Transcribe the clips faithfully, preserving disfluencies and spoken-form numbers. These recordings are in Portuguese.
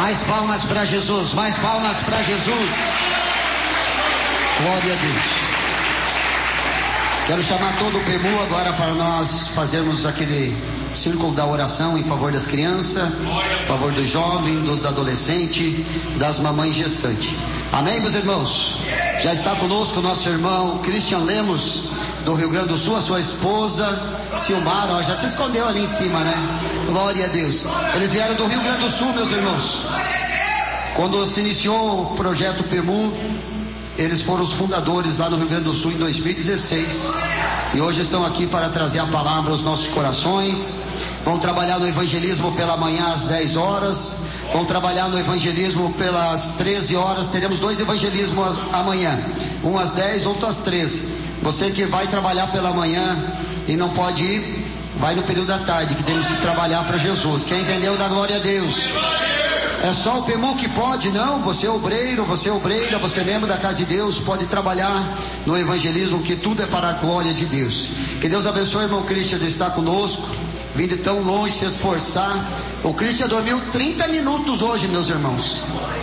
Mais palmas para Jesus, mais palmas para Jesus. Glória a Deus. Quero chamar todo o P M U agora para nós fazermos aquele círculo da oração em favor das crianças, em favor dos jovens, dos adolescentes, das mamães gestantes. Amém, meus irmãos? Já está conosco o nosso irmão Christian Lemos, do Rio Grande do Sul, a sua esposa Silmar, ó, já se escondeu ali em cima, né? Glória a Deus. Eles vieram do Rio Grande do Sul, meus irmãos. Quando se iniciou o projeto P M U, eles foram os fundadores lá no Rio Grande do Sul em dois mil e dezesseis. E hoje estão aqui para trazer a palavra aos nossos corações. Vão trabalhar no evangelismo pela manhã às dez horas. Vão trabalhar no evangelismo pelas treze horas. Teremos dois evangelismos amanhã. Um às dez, outro às treze. Você que vai trabalhar pela manhã e não pode ir, vai no período da tarde, que temos que trabalhar para Jesus. Quem entendeu, dá glória a Deus. É só o P M U que pode? Não, você é obreiro, você é obreira, você é membro da casa de Deus, pode trabalhar no evangelismo, que tudo é para a glória de Deus. Que Deus abençoe o irmão Christian de estar conosco, vindo tão longe, se esforçar. O Christian dormiu trinta minutos hoje, meus irmãos.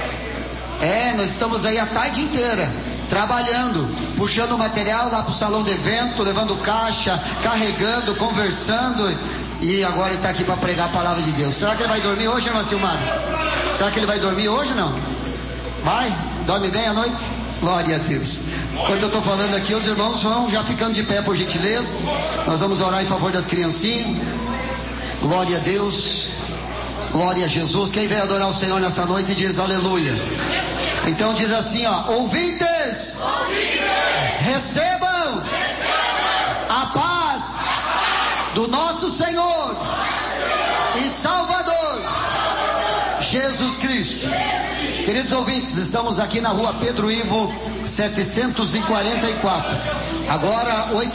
É, nós estamos aí a tarde inteira, trabalhando, puxando material lá para o salão de evento, levando caixa, carregando, conversando. E agora ele está aqui para pregar a palavra de Deus. Será que ele vai dormir hoje, irmã Silmar? Será que ele vai dormir hoje ou não? Vai? Dorme bem à noite? Glória a Deus. Enquanto eu estou falando aqui, os irmãos vão já ficando de pé, por gentileza. Nós vamos orar em favor das criancinhas. Glória a Deus. Glória a Jesus. Quem veio adorar o Senhor nessa noite diz aleluia. Então diz assim, ó: ouvintes, ouvintes. Recebam, recebam a paz, a paz do nosso Senhor, nosso Senhor e Salvador, Salvador Jesus Cristo. Jesus. Queridos ouvintes, estamos aqui na rua Pedro Ivo setecentos e quarenta e quatro. Agora oito